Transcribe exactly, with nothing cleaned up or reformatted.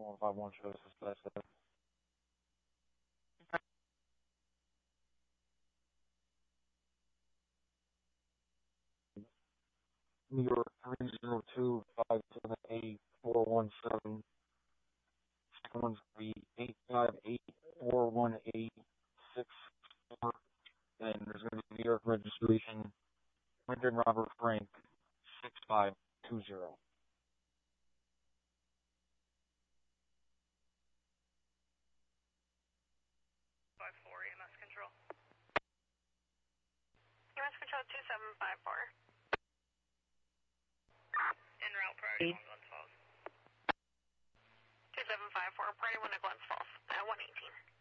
one five one shows suspect. New York three zero two five seven eight four one seven. Second one's going to be eight five eight four one eight six four. And there's going to be New York registration, Wyndham Robert Frank six five two zero. five four, E M S control. E M S control two seven five four. En route priority one Glens Falls. two seven five four, priority one to Glens Falls at one eighteen.